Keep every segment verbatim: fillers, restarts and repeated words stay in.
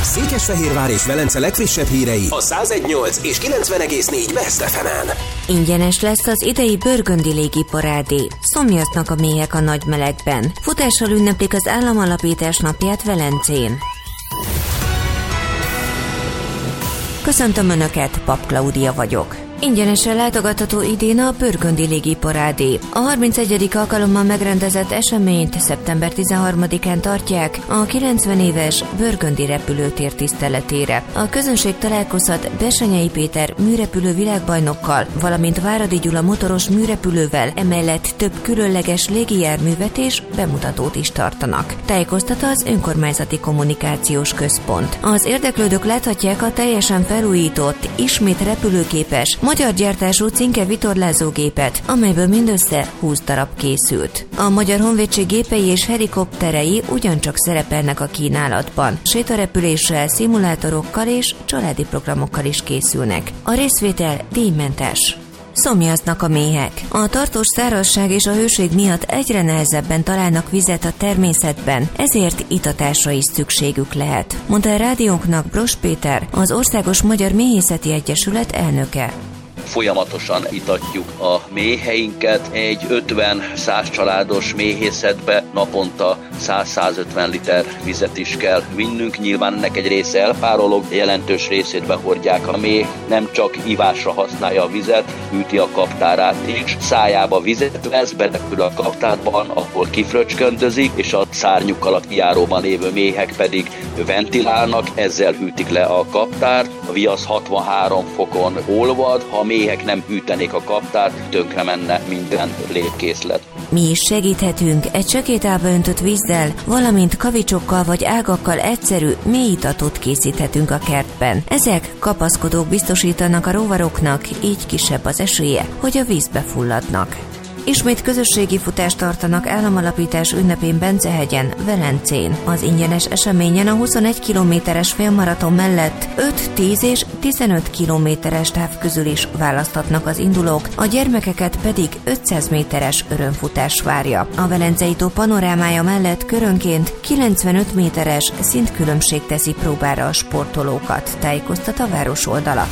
Székesfehérvár és Velence legfrissebb hírei a száz egy nyolc és kilencven egész négy Best ef emen. Ingyenes lesz az idei Burgundy légiparádé. Szomjaznak a méhek a nagy melegben. Futással ünneplik az államalapítás napját Velencén. Köszöntöm Önöket, Pap Klaudia vagyok. Ingyenesen látogatható idén a Burgundy légiparádé. A harmincegyedik alkalommal megrendezett eseményt szeptember tizenharmadikán tartják a kilencven éves Burgundy repülőtér tiszteletére. A közönség találkozhat Bessenyei Péter műrepülő világbajnokkal, valamint Váradi Gyula motoros műrepülővel, emellett több különleges légijárművet és bemutatót is tartanak. Tájékoztat az Önkormányzati Kommunikációs Központ. Az érdeklődők láthatják a teljesen felújított, ismét repülőképes, magyar gyártású Cinke vitorlázógépet, amelyből mindössze húsz darab készült. A Magyar Honvédség gépei és helikopterei ugyancsak szerepelnek a kínálatban. Sétarepüléssel, szimulátorokkal és családi programokkal is készülnek. A részvétel díjmentes. Szomjaznak a méhek. A tartós szárazság és a hőség miatt egyre nehezebben találnak vizet a természetben, ezért itatásra is szükségük lehet, mondta a rádiónknak Bros Péter, az Országos Magyar Méhészeti Egyesület elnöke. Folyamatosan itatjuk a méheinket. Egy ötven-száz családos méhészetbe naponta száz-százötven liter vizet is kell vinnünk. Nyilván ennek egy része elpárolog, jelentős részét behordják. A méh nem csak ivásra használja a vizet, hűti a kaptárát is. Szájába vizet vesz, berepül a kaptárban, ahol kifröcsköndözik, és a szárnyukkal a kijáróban lévő méhek pedig ventilálnak, ezzel hűtik le a kaptárt. A viasz hatvanhárom fokon olvad, ha a méhek nem hűtenék a kaptárt, tönkre menne minden létkészlet. Mi is segíthetünk egy csekétába öntött vízzel, valamint kavicsokkal vagy ágakkal egyszerű mélyitatót készíthetünk a kertben. Ezek kapaszkodók biztosítanak a rovaroknak, így kisebb az esélye, hogy a vízbe fulladnak. Ismét közösségi futást tartanak államalapítás ünnepén Benzehegyen, Velencén. Az ingyenes eseményen a huszonegy kilométeres félmaraton mellett öt, tíz és tizenöt kilométeres táv közül is választhatnak az indulók, a gyermekeket pedig ötszáz méteres örömfutás várja. A Velencei tó panorámája mellett körönként kilencvenöt méteres szintkülönbség teszi próbára a sportolókat, tájékoztat a város oldala.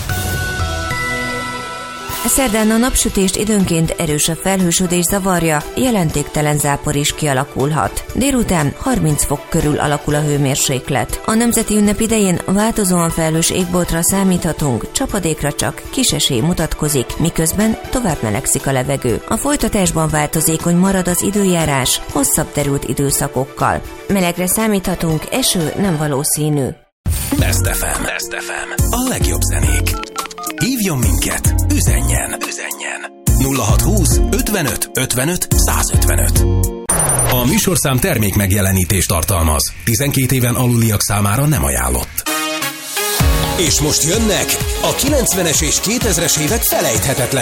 Szerdán a napsütést időnként erősebb felhősödés zavarja, jelentéktelen zápor is kialakulhat. Délután harminc fok körül alakul a hőmérséklet. A nemzeti ünnep idején változóan felhős égboltra számíthatunk, csapadékra csak kis esély mutatkozik, miközben tovább melegszik a levegő. A folytatásban változékony marad az időjárás, hosszabb terült időszakokkal. Melegre számíthatunk, eső nem valószínű. Best ef em. Best ef em. A legjobb zenék. Hívjon minket, üzenjen, üzenjen. nulla hat húsz ötvenöt ötvenöt százötvenöt. A műsorszám termék megjelenítést tartalmaz. tizenkét éven aluliak számára nem ajánlott. És most jönnek a kilencvenes és kétezres évek felejthetetlen